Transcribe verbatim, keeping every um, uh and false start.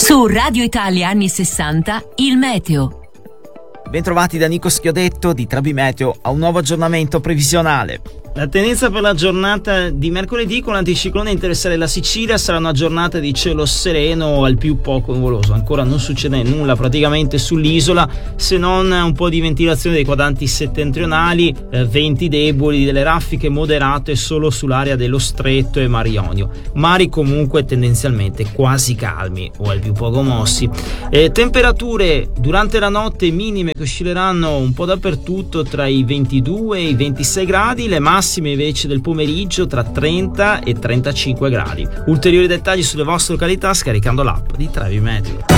Su Radio Italia anni sessanta, il meteo. Bentrovati da Nico Schiodetto di Trebi Meteo a un nuovo aggiornamento previsionale. La tendenza per la giornata di mercoledì con l'anticiclone a interessare la Sicilia sarà una giornata di cielo sereno al più poco nuvoloso. Ancora non succede nulla praticamente sull'isola, se non un po' di ventilazione dei quadranti settentrionali, eh, venti deboli, delle raffiche moderate solo sull'area dello Stretto e Mar Ionio. Mari comunque tendenzialmente quasi calmi o al più poco mossi. Eh, temperature durante la notte minime che oscilleranno un po' dappertutto tra i ventidue e i ventisei gradi, le massime invece del pomeriggio tra trenta e trentacinque gradi. Ulteriori dettagli sulle vostre località scaricando l'app di Trebi Meteo.